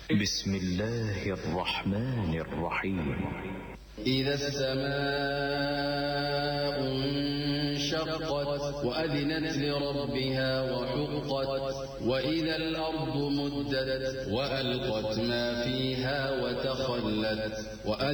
بسم الله الرحمن الرحيم. إذا السماء انشقت وأذنت لربها وحقت وإذا الأرض مدت وألقت ما فيها وتخلت